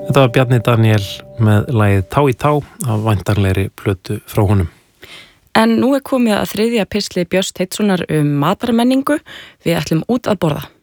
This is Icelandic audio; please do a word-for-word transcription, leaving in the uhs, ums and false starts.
Þetta var Bjarni Daniel með lagið Tá í tá af væntanlegri plötu frá honum. En nú er komið að þriðja pistli Björns Teitssonar um matarmenningu. Við ætlum út að borða.